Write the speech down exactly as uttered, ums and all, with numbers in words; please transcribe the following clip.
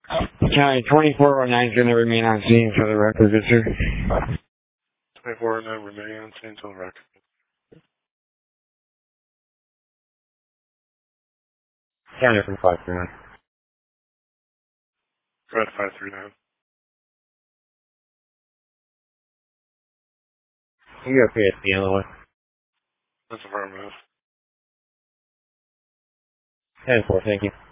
County twenty-four oh nine is going to remain on scene for the record, good sir. twenty-four oh nine remain on scene until the record. County from five three nine. Go ahead, five three nine. You're okay at the Illinois. That's affirmative. ten four, thank you.